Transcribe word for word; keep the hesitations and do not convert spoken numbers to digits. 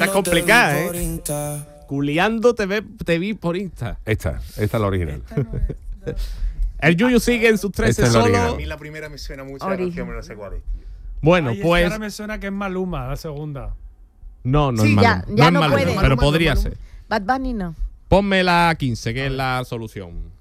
Esta es complicada, ¿eh? Culeando te, ve, te vi por Insta. Esta, esta es la original. Esta no es. El Yuyu sigue en sus trece Esta es la solo. original. A mí la primera me suena mucho, la Origen. canción, pero no sé cuál es. Bueno, Ay, es que pues. ahora me suena que es Maluma, la segunda. No, no Sí, es ya, malo. ya no no es malo, puede. pero Maluma, podría Maluma. ser. Bad Bunny no. Ponme la quince, que es la solución.